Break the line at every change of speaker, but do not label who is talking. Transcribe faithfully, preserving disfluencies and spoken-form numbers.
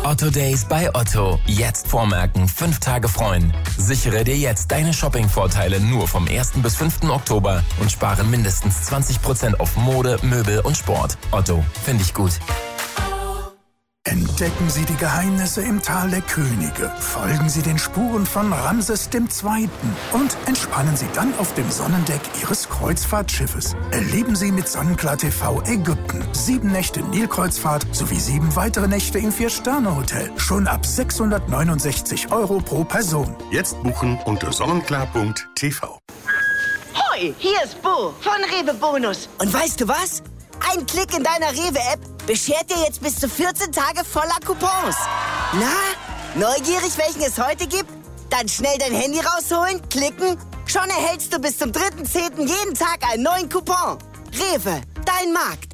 Otto Days bei Otto. Jetzt vormerken, fünf Tage freuen. Sichere dir jetzt deine Shopping-Vorteile nur vom ersten bis fünften Oktober und spare mindestens zwanzig Prozent auf Mode, Möbel und Sport. Otto, finde ich gut.
Entdecken Sie die Geheimnisse im Tal der Könige. Folgen Sie den Spuren von Ramses der Zweite. Und entspannen Sie dann auf dem Sonnendeck Ihres Kreuzfahrtschiffes. Erleben Sie mit Sonnenklar T V Ägypten. Sieben Nächte Nilkreuzfahrt sowie sieben weitere Nächte im Vier-Sterne-Hotel. Schon ab sechshundertneunundsechzig Euro pro Person.
Jetzt buchen unter sonnenklar punkt t v.
Hoi, hier ist Bo von Rewe Bonus. Und weißt du was? Ein Klick in deiner Rewe-App beschert dir jetzt bis zu vierzehn Tage voller Coupons. Na, neugierig, welchen es heute gibt? Dann schnell dein Handy rausholen, klicken. Schon erhältst du bis zum dritten zehnten jeden Tag einen neuen Coupon. Rewe, dein Markt.